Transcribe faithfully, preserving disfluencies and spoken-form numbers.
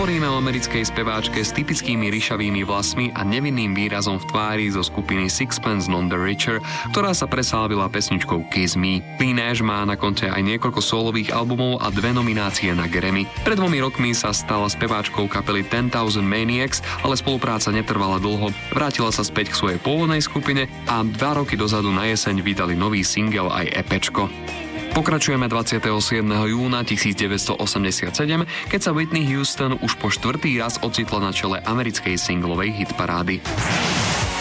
Hovoríme o americkej speváčke s typickými ryšavými vlasmi a nevinným výrazom v tvári zo skupiny Sixpence None the Richer, ktorá sa preslávila pesničkou Kiss Me. Lee Nash má na konte aj niekoľko solových albumov a dve nominácie na Grammy. Pred dvomi rokmi sa stala speváčkou kapely ten thousand Maniacs, ale spolupráca netrvala dlho. Vrátila sa späť k svojej pôvodnej skupine a dva roky dozadu na jeseň vydali nový single aj EPčko. Pokračujeme dvadsiateho siedmeho júna devätnásťstoosemdesiatsedem, keď sa Whitney Houston už po štvrtý raz ocitla na čele americkej singlovej hitparády.